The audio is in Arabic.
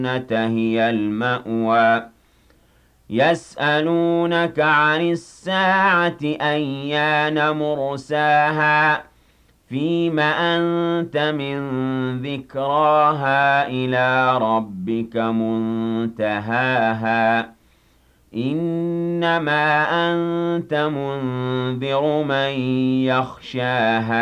هِيَ الْمَأْوَىٰ يَسْأَلُونَكَ عَنِ السَّاعَةِ أَيَّانَ مُرْسَاهَا فِيمَ أَنتَ مِن ذِكْرَاهَا إِلَىٰ رَبِّكَ مُنتَهَاهَا إِنَّمَا أَنتَ مُنذِرُ مَن يَخْشَاهَا